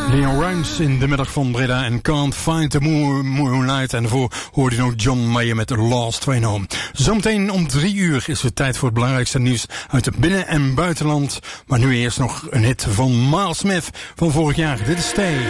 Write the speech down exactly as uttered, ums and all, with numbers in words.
Leon Rimes in de middag van Breda en Can't Find the Moonlight. En daarvoor hoorde je nog John Mayer met Lost Train Home. Zometeen om drie uur is het tijd voor het belangrijkste nieuws uit het binnen- en buitenland. Maar nu eerst nog een hit van Miles Smith van vorig jaar. Dit is Stay.